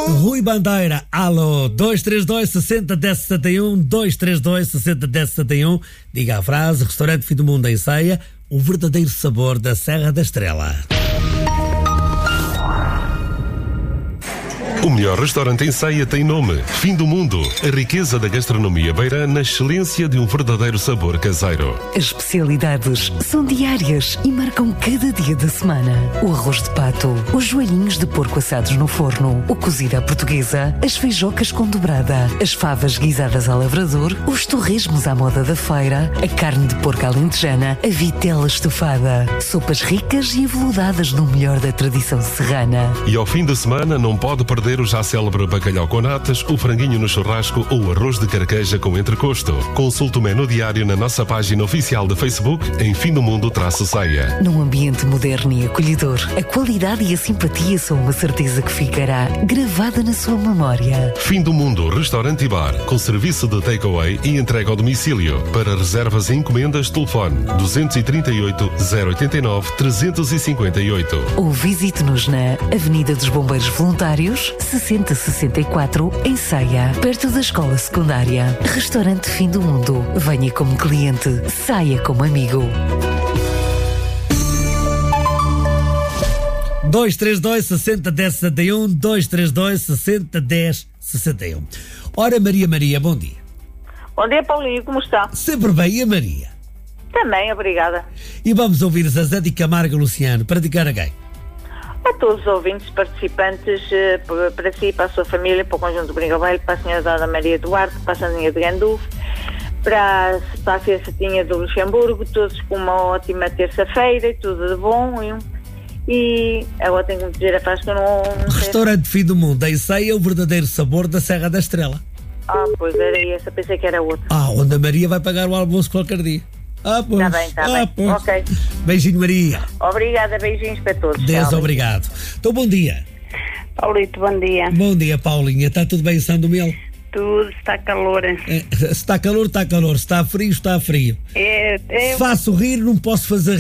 Rui Bandeira, alô, 232 60 10 71, 232 60 10 71. Diga a frase: restaurante Fim do Mundo em Ceia, o verdadeiro sabor da Serra da Estrela. O melhor restaurante em Ceia tem nome: Fim do Mundo. A riqueza da gastronomia beira na excelência de um verdadeiro sabor caseiro. As especialidades são diárias e marcam cada dia da semana. O arroz de pato, os joelhinhos de porco assados no forno, o cozido à portuguesa, as feijocas com dobrada, as favas guisadas ao lavrador, os torresmos à moda da feira, a carne de porco alentejana, a vitela estufada, sopas ricas e aveludadas no melhor da tradição serrana. E ao fim de semana não pode perder o já célebre bacalhau com natas, o franguinho no churrasco ou o arroz de carqueja com entrecosto. Consulte o menu diário na nossa página oficial de Facebook em Fim do Mundo-Ceia. Num ambiente moderno e acolhedor, a qualidade e a simpatia são uma certeza que ficará gravada na sua memória. Fim do Mundo Restaurante e Bar, com serviço de takeaway e entrega ao domicílio. Para reservas e encomendas, telefone 238 089 358. Ou visite-nos na Avenida dos Bombeiros Voluntários, 6064, em Ceia, perto da Escola Secundária. Restaurante Fim do Mundo. Venha como cliente, saia como amigo. 232 60 10 61, 232 60 10 61. Ora, Maria, bom dia. Bom dia, Paulinho, como está? Sempre bem, e a Maria? Também, obrigada. E vamos ouvir Zezé de Camargo e Luciano, para dedicar a quem? A todos os ouvintes, participantes, para si, para a sua família, para o Conjunto do Brincavelho, para a Senhora Dona Maria Duarte, para a Sandrinha de Gandulfo, para a Fiacetinha do Luxemburgo, todos com uma ótima terça-feira e tudo de bom. E agora tenho que me dizer a frase que eu não sei. Restaurante Fim do Mundo em Ceia, o verdadeiro sabor da Serra da Estrela. Ah, pois era essa, pensei que era outra. Onde a Maria vai pagar o almoço qualquer dia. Pois. Está bem. Pois. Ok. Beijinho, Maria. Obrigada, beijinhos para todos. Deus, Tchau. obrigado. Então, bom dia. Paulito, bom dia. Bom dia, Paulinha. Está tudo bem em São Domingos? Tudo está calor. Se está calor, está calor. Se está frio, está frio. É, Se faço rir, não posso fazer